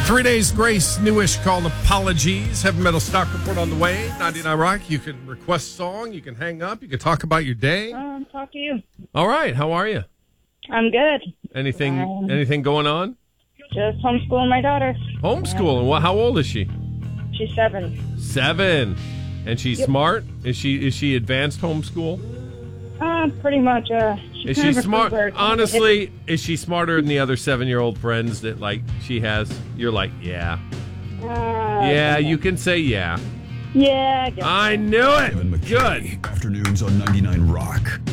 3 days grace, newish called Apologies. Heavy Metal Stock Report on the way. 99 Rock. You can request a song. You can hang up. You can talk about your day. Talk to you. All right. How are you? I'm good. Anything going on? Just homeschooling my daughter. Homeschooling. How old is she? She's 7. 7. And she's smart? Is she advanced homeschool? Pretty much. Is she smart? Honestly, is she smarter than the other 7-year-old friends that she has? You're like, yeah. Yeah, you can say yeah. Yeah. I knew it. Kevin McKay, Good. Afternoons on 99 Rock.